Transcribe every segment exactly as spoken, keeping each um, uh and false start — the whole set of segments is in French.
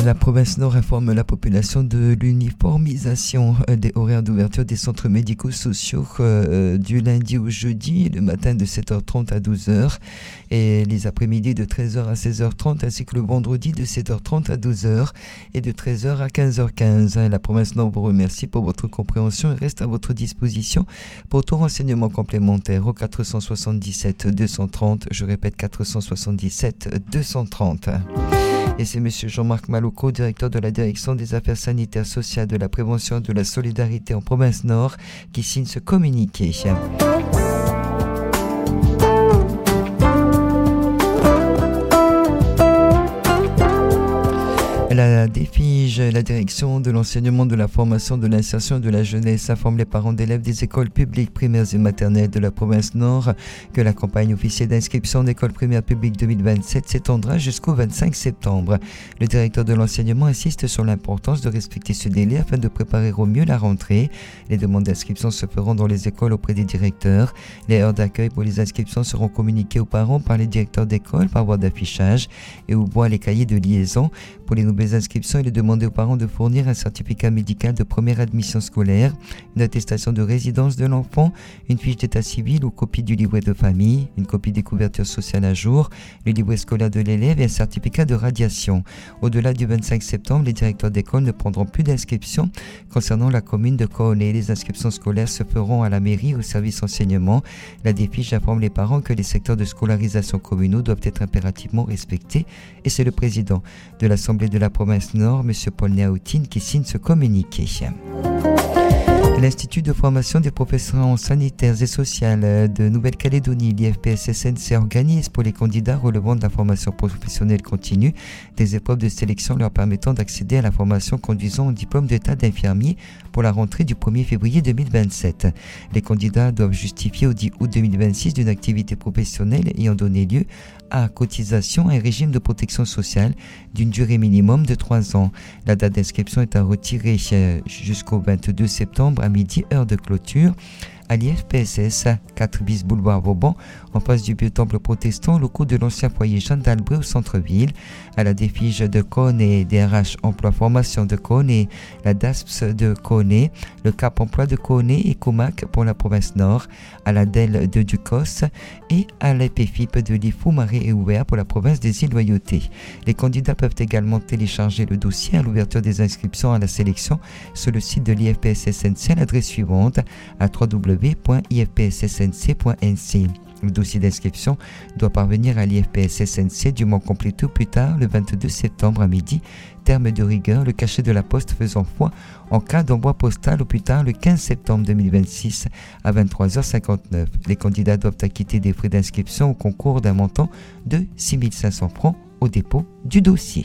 La province Nord informe la population de l'uniformisation des horaires d'ouverture des centres médico-sociaux euh, du lundi au jeudi, le matin de sept heures trente à douze heures et les après-midi de treize heures à seize heures trente, ainsi que le vendredi de sept heures trente à douze heures et de treize heures à quinze heures quinze. La province Nord vous remercie pour votre compréhension et reste à votre disposition pour tout renseignement complémentaire au quatre cent soixante-dix-sept deux cent trente, je répète quatre cent soixante-dix-sept deux cent trente. Et c'est M. Jean-Marc Malouco, directeur de la Direction des Affaires sanitaires, sociales, de la prévention et de la solidarité en province Nord, qui signe ce communiqué. La DEFIGE, la direction de l'enseignement, de la formation, de l'insertion et de la jeunesse, informe les parents d'élèves des écoles publiques primaires et maternelles de la province Nord que la campagne officielle d'inscription en école primaire publique deux mille vingt-sept s'étendra jusqu'au vingt-cinq septembre. Le directeur de l'enseignement insiste sur l'importance de respecter ce délai afin de préparer au mieux la rentrée. Les demandes d'inscription se feront dans les écoles auprès des directeurs. Les heures d'accueil pour les inscriptions seront communiquées aux parents par les directeurs d'école par voie d'affichage et au bois les cahiers de liaison. Pour les nouvelles inscriptions, il est demandé aux parents de fournir un certificat médical de première admission scolaire, une attestation de résidence de l'enfant, une fiche d'état civil ou copie du livret de famille, une copie des couvertures sociales à jour, le livret scolaire de l'élève et un certificat de radiation. Au-delà du vingt-cinq septembre, les directeurs d'école ne prendront plus d'inscriptions. Concernant la commune de Koné, les inscriptions scolaires se feront à la mairie au service enseignement. La DEFIGE informe les parents que les secteurs de scolarisation communaux doivent être impérativement respectés et c'est le président de l'Assemblée de la province Nord, M. Paul Néautine, qui signe ce communiqué. L'Institut de formation des professions sanitaires et sociales de Nouvelle-Calédonie, l'I F P S S N C, organise pour les candidats relevant de la formation professionnelle continue des épreuves de sélection leur permettant d'accéder à la formation conduisant au diplôme d'état d'infirmier pour la rentrée du premier février deux mille vingt-sept. Les candidats doivent justifier au dix août deux mille vingt-six d'une activité professionnelle ayant donné lieu à cotisation et un régime de protection sociale d'une durée minimum de trois ans. La date d'inscription est à retirer jusqu'au vingt-deux septembre à midi, heure de clôture, à l'I F P S S, quatre bis boulevard Vauban, en face du vieux temple protestant, locaux de l'ancien foyer Jeanne d'Albret au centre-ville, à la DEFIGE de Koné, D R H Emploi Formation de Koné, la D A S P S de Koné, le Cap Emploi de Koné et Comac pour la province Nord, à la D E L de Ducos et à l'E P F I P de Lifou, Marais et Ouvert pour la province des îles Loyauté. Les candidats peuvent également télécharger le dossier à l'ouverture des inscriptions à la sélection sur le site de l'I F P S S N C à l'adresse suivante à w w w point i f p s s n c point n c. Le dossier d'inscription doit parvenir à l'I F P S S N C du mois complété au plus tard le vingt-deux septembre à midi, terme de rigueur, le cachet de la poste faisant foi en cas d'envoi postal au plus tard le quinze septembre deux mille vingt-six à vingt-trois heures cinquante-neuf. Les candidats doivent acquitter des frais d'inscription au concours d'un montant de six mille cinq cents francs au dépôt du dossier.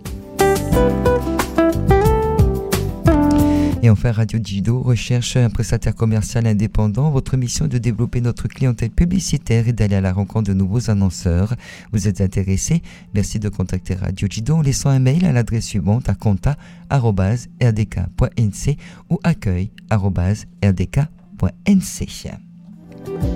Et enfin, Radio Digido recherche un prestataire commercial indépendant. Votre mission est de développer notre clientèle publicitaire et d'aller à la rencontre de nouveaux annonceurs. Vous êtes intéressé? Merci de contacter Radio Digido en laissant un mail à l'adresse suivante à contact arobase r d k point n c ou accueil arobase r d k point n c.